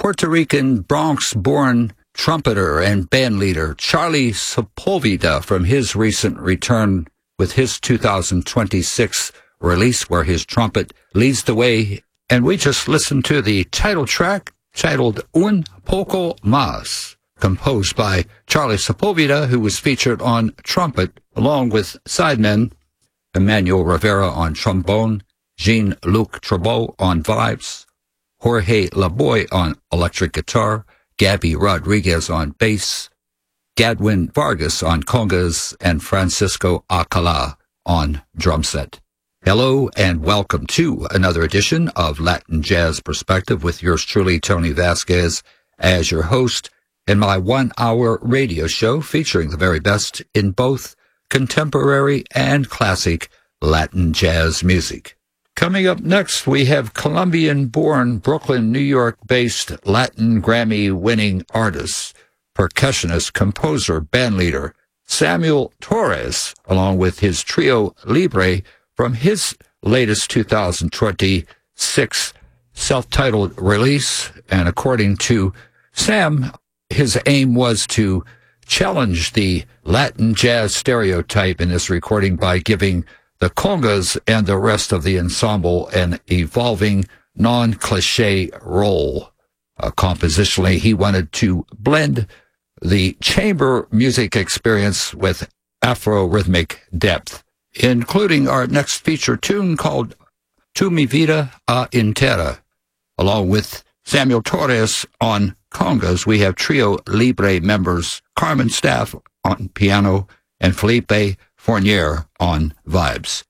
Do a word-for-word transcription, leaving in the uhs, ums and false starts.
Puerto Rican Bronx-born trumpeter and bandleader Charlie Sepulveda from his recent return with his two thousand twenty-six release where his trumpet leads the way. And we just listened to the title track titled Un Poco Más, composed by Charlie Sepulveda, who was featured on trumpet along with sidemen Emmanuel Rivera on trombone, Jean-Luc Trabot on vibes, Jorge Laboy on electric guitar, Gabby Rodriguez on bass, Gadwin Vargas on congas, and Francisco Alcala on drum set. Hello and welcome to another edition of Latin Jazz Perspective with yours truly, Tony Vasquez, as your host in my one-hour radio show featuring the very best in both contemporary and classic Latin jazz music. Coming up next, we have Colombian-born, Brooklyn, New York-based Latin Grammy-winning artist, percussionist, composer, bandleader Samuel Torres, along with his trio Libre from his latest two thousand twenty-six self-titled release. And according to Sam, his aim was to challenge the Latin jazz stereotype in this recording by giving the congas and the rest of the ensemble an evolving, non-cliché role. Uh, compositionally, he wanted to blend the chamber music experience with Afro-rhythmic depth, including our next feature tune called Tu Mi Vida a Entera. Along with Samuel Torres on congas, we have trio Libre members Carmen Staff on piano and Felipe Fournier on vibes.